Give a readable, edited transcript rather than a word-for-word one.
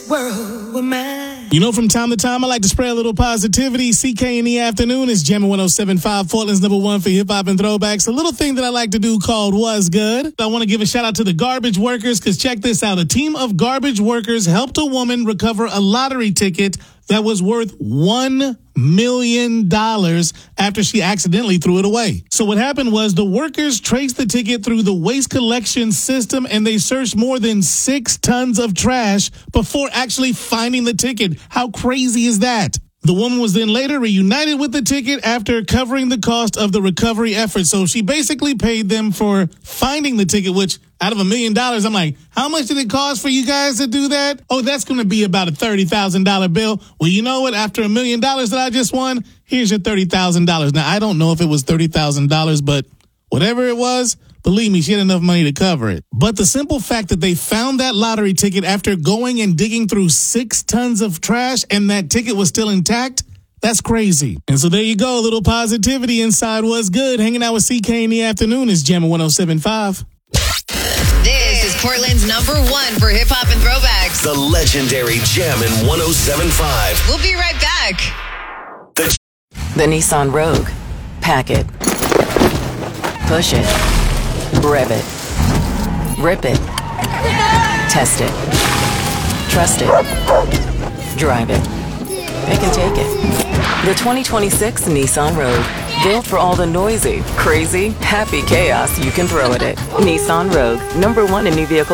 world were mine. You know, from time to time, I like to spread a little positivity. CK in the afternoon is Jammin' 107.5, Portland's #1 for hip-hop and throwbacks. A little thing that I like to do called Was Good. I want to give a shout-out to the garbage workers, because check this out. A team of garbage workers helped a woman recover a lottery ticket that was worth $1 million after she accidentally threw it away. So what happened was the workers traced the ticket through the waste collection system, and they searched more than 6 tons of trash before actually finding the ticket. How crazy is that? The woman was then later reunited with the ticket after covering the cost of the recovery effort. So she basically paid them for finding the ticket, which out of $1 million, I'm like, how much did it cost for you guys to do that? Oh, that's going to be about a $30,000 bill. Well, you know what? After $1 million that I just won, here's your $30,000. Now, I don't know if it was $30,000, but whatever it was, believe me, she had enough money to cover it. But the simple fact that they found that lottery ticket after going and digging through 6 tons of trash and that ticket was still intact, that's crazy. And so there you go, a little positivity inside Was Good. Hanging out with CK in the afternoon is Jammin' 107.5. This is Portland's #1 for hip-hop and throwbacks. The legendary Jammin' 107.5. We'll be right back. The Nissan Rogue. Pack it. Push it. Rev it. Rip it. Test it. Trust it. Drive it. Pick and take it. The 2026 Nissan Rogue. Built for all the noisy, crazy, happy chaos you can throw at it. Nissan Rogue. #1 in new vehicle